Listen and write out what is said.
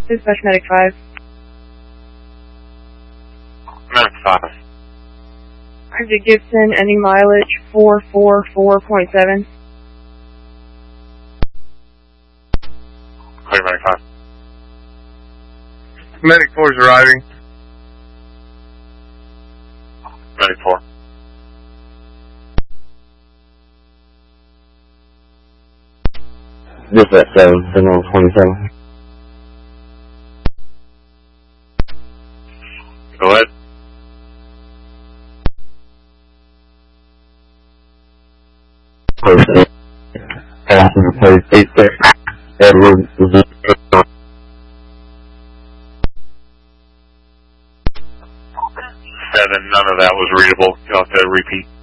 Dispatch Medic 5. Medic 5. Isaac Gibson, ending mileage 444.7. Clear, Medic 5. Medic 4 is arriving. Medic 4. Dispatch 7, signal 27. Go ahead. Person. Passenger place 86. Edward. 7, none of that was readable. You'll have to repeat.